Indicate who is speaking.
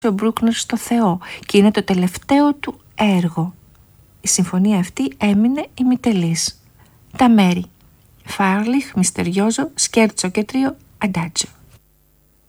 Speaker 1: ο Μπρούκνερ στο Θεό και είναι το τελευταίο του έργο. Η συμφωνία αυτή έμεινε ημιτελής. Τα μέρη: Φάρλιχ, Μιστεριόζο, Σκέρτσο και τρίο, Αντάτζο.